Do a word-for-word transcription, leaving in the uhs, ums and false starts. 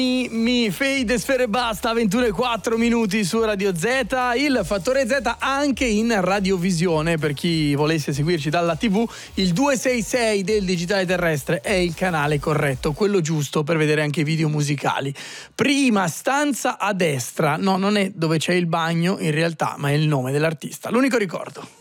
Mi, mi fade sfere basta, ventuno e quattro minuti su Radio Z, il Fattore Z anche in radiovisione per chi volesse seguirci dalla tivù. Il duecentosessantasei del digitale terrestre è il canale corretto, quello giusto per vedere anche i video musicali. Prima stanza a destra, no, non è dove c'è il bagno in realtà, ma è il nome dell'artista, l'unico ricordo.